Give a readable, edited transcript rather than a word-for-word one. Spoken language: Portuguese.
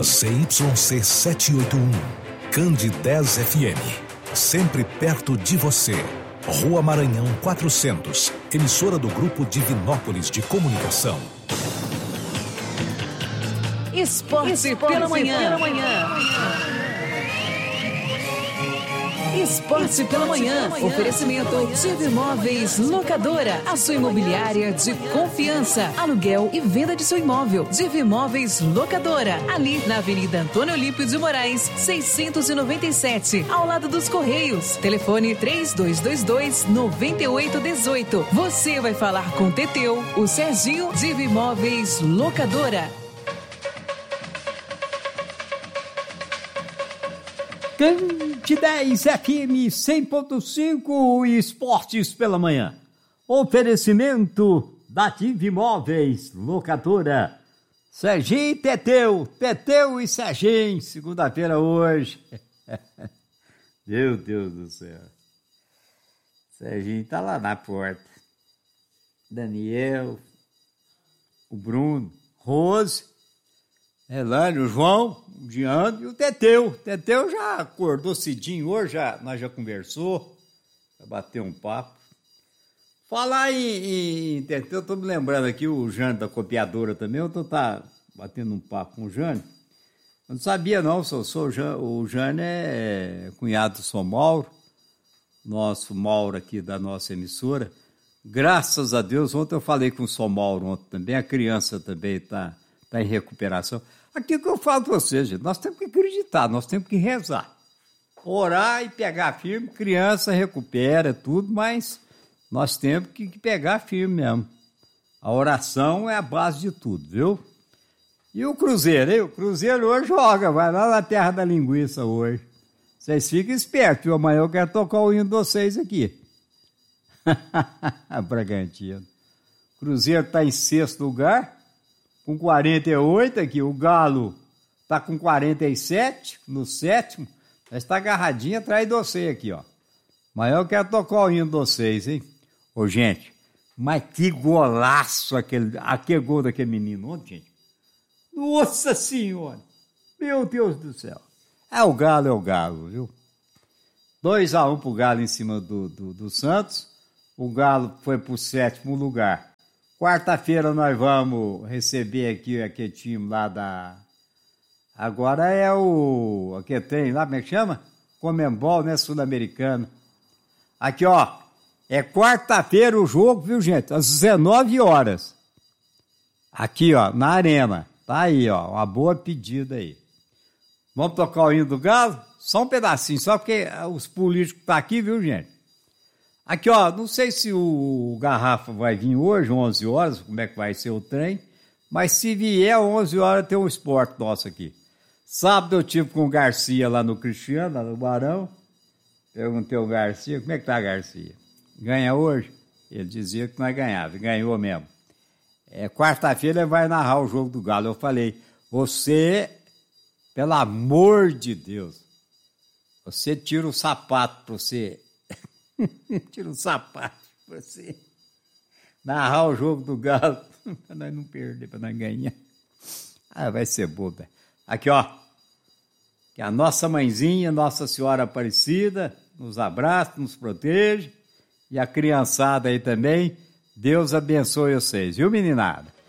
ZYC 781, Candidez FM, sempre perto de você. Rua Maranhão 400, emissora do Grupo Divinópolis de Comunicação. Esporte pela manhã. Esporte pela manhã. Oferecimento Divimóveis Locadora. A sua imobiliária de confiança. Aluguel e venda de seu imóvel. Divimóveis Locadora. Ali na Avenida Antônio Olímpio de Moraes, 697. Ao lado dos Correios. Telefone 3222-9818. Você vai falar com Teteu, o Serginho. Divimóveis Locadora. Candidez FM 100.5 Esportes pela manhã. Oferecimento da Divimóveis Locadora. Serginho e Teteu e Serginho, segunda-feira hoje. Meu Deus do céu. Serginho tá lá na porta. Daniel, o Bruno, Rose, Elânio, o João, o Diandro e o Teteu. O Teteu já acordou cedinho hoje, nós já conversou, já bateu um papo. Falar em Teteu, eu tô me lembrando aqui, o Jânio da copiadora também, eu tô batendo um papo com o Jânio. Eu não sabia não, o Jânio é cunhado do São Mauro, nosso Mauro aqui da nossa emissora. Graças a Deus, ontem eu falei com o São Mauro ontem também, a criança também tá em recuperação. Aquilo que eu falo para vocês, gente, nós temos que acreditar, nós temos que rezar. Orar e pegar firme, criança recupera tudo, mas nós temos que pegar firme mesmo. A oração é a base de tudo, viu? E o Cruzeiro, hein? O Cruzeiro hoje joga, vai lá na terra da linguiça hoje. Vocês ficam espertos, viu? Amanhã eu quero tocar o hino de vocês aqui. Bragantino. O Cruzeiro está em 6º lugar. Com 48 aqui, o Galo está com 47, no 7º, mas está agarradinho atrás de você aqui, ó. Mas eu quero tocar o hino de vocês, hein? Ô, gente, mas que golaço aquele gol daquele menino ontem, gente. Nossa Senhora! Meu Deus do céu! É o Galo, viu? 2-1 pro Galo em cima do Santos. O Galo foi pro 7º lugar. Quarta-feira nós vamos receber aqui aquele time lá da... Agora é o... Aqui tem lá, como é que chama? Comembol, né? Sul-Americano. Aqui, ó. É quarta-feira o jogo, viu, gente? Às 19 horas. Aqui, ó, na Arena. Tá aí, ó. Uma boa pedida aí. Vamos tocar o hino do Galo? Só um pedacinho, só porque os políticos estão aqui, viu, gente? Aqui, ó, não sei se o Garrafa vai vir hoje, 11 horas, como é que vai ser o trem, mas se vier 11 horas tem um esporte nosso aqui. Sábado eu tive com o Garcia lá no Cristiano, lá no Barão, perguntei ao Garcia, como é que tá, Garcia? Ganha hoje? Ele dizia que nós ganhava, ganhou mesmo. Quarta-feira ele vai narrar o jogo do Galo. Eu falei, você, pelo amor de Deus, você tira o sapato pra você... Tira um sapato pra você narrar o jogo do Galo pra nós não perder, pra nós ganhar. Vai ser boba. Aqui, ó, que a nossa mãezinha, Nossa Senhora Aparecida, nos abraça, nos protege, e a criançada aí também, Deus abençoe vocês, viu, meninada?